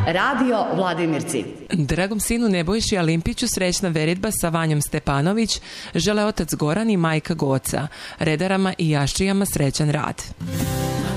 Radio Vladimirci. Dragom sinu Nebojši Alimpiću srećna veritba sa Vanjom Stepanović žele otac Goran i majka Goca. Redarama i jaščijama srećan rad.